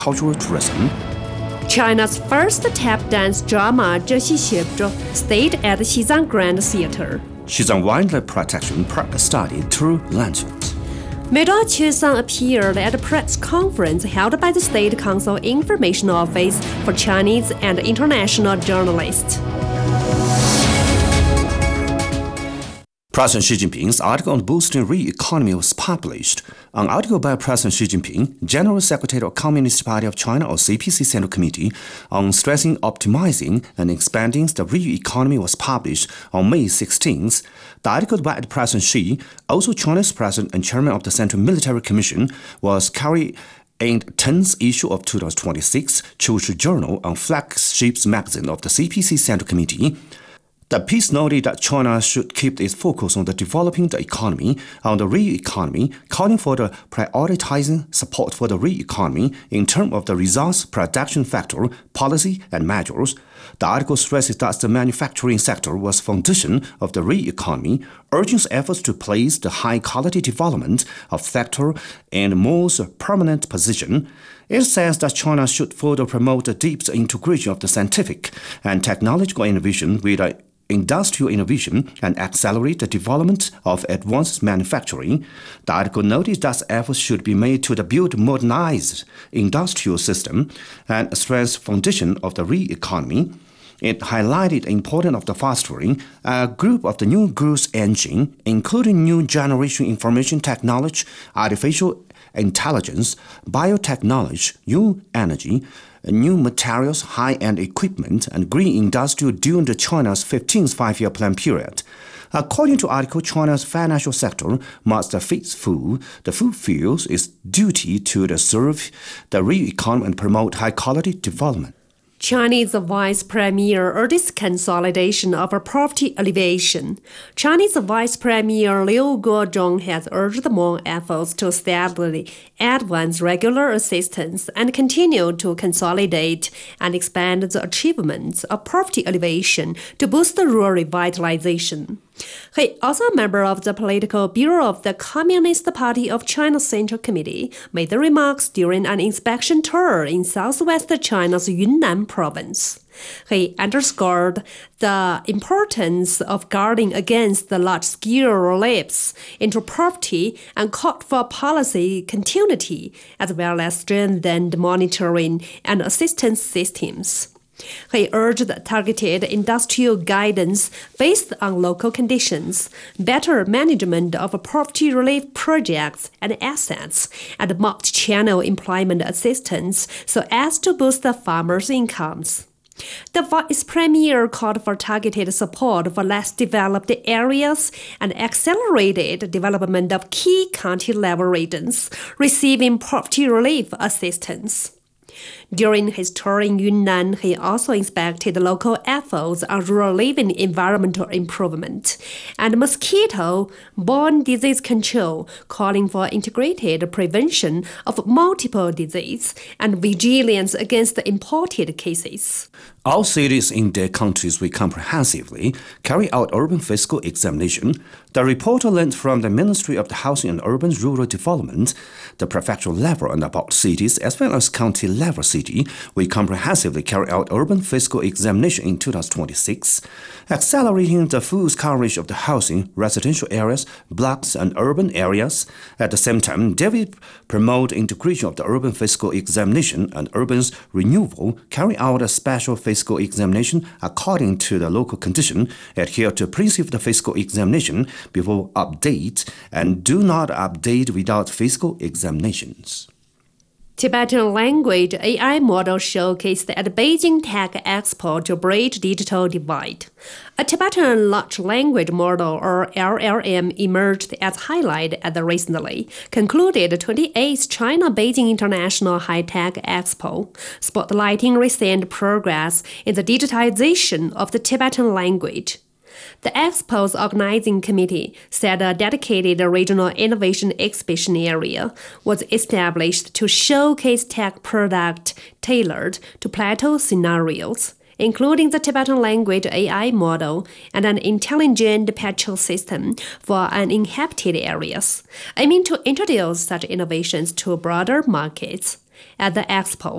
cultural tourism. China's first tap dance drama 这戏写着 stayed at the Xizang Grand Theater. Xizang Wildlife Protection Park studied through lanterns. Meidua Qisang appeared at a press conference held by the State Council Information Office for Chinese and international journalists. President Xi Jinping's article on boosting real economy was published. An article by President Xi Jinping, General Secretary of Communist Party of China or CPC Central Committee, on stressing optimizing and expanding the real economy was published on May 16th. The article by President Xi, also China's President and Chairman of the Central Military Commission, was carried in the 10th issue of 2026 Chushi Journal on flagship magazine of the CPC Central Committee. The piece noted that China should keep its focus on developing the economy, on the real economy, calling for the prioritizing support for the real economy in terms of the resource production factor, policy, and measures. The article stresses that the manufacturing sector was the foundation of the real economy, urging efforts to place the high-quality development of sector in a more permanent position. It says that China should further promote the deep integration of the scientific and technological innovation with industrial innovation and accelerate the development of advanced manufacturing. The article noted that efforts should be made to build modernized industrial system and strengthen the foundation of the real economy. It highlighted the importance of the fostering a group of the new growth engine, including new generation information technology, artificial intelligence, biotechnology, new energy, new materials, high-end equipment, and green industry during China's 15th five-year plan period. According to the article, China's financial sector must fulfill its duty to serve the real economy and promote high-quality development. Chinese Vice Premier urged consolidation of poverty alleviation. Chinese Vice Premier Liu Guozhong has urged more efforts to steadily advance regular assistance and continue to consolidate and expand the achievements of poverty alleviation to boost rural revitalization. He, also a member of the Political Bureau of the Communist Party of China Central Committee, made the remarks during an inspection tour in southwest China's Yunnan province. He underscored the importance of guarding against the large-scale lapse into poverty and called for policy continuity as well as strengthened monitoring and assistance systems. He urged targeted industrial guidance based on local conditions, better management of poverty relief projects and assets, and multi-channel employment assistance so as to boost the farmers' incomes. The Vice Premier called for targeted support for less developed areas and accelerated development of key county-level regions receiving poverty relief assistance. During his tour in Yunnan, he also inspected local efforts on rural living environmental improvement and mosquito-borne disease control, calling for integrated prevention of multiple diseases and vigilance against imported cases. All cities in their countries will comprehensively carry out urban fiscal examination. The report learned from the Ministry of the Housing and Urban Rural Development, the prefectural level and about cities as well as county level city will comprehensively carry out urban fiscal examination in 2026, accelerating the full coverage of the housing, residential areas, blocks and urban areas. At the same time, they will promote integration of the urban fiscal examination and urban renewal, carry out a special fiscal examination according to the local condition, adhere to principle of the fiscal examination before update, and do not update without fiscal examinations. Tibetan language AI model showcased at Beijing Tech Expo to bridge digital divide. A Tibetan large language model, or LLM, emerged as highlight at the recently concluded 28th China-Beijing International High-Tech Expo, spotlighting recent progress in the digitization of the Tibetan language. The Expo's organizing committee said a dedicated regional innovation exhibition area was established to showcase tech products tailored to plateau scenarios, including the Tibetan language AI model and an intelligent patrol system for uninhabited areas, aiming to introduce such innovations to broader markets. At the Expo,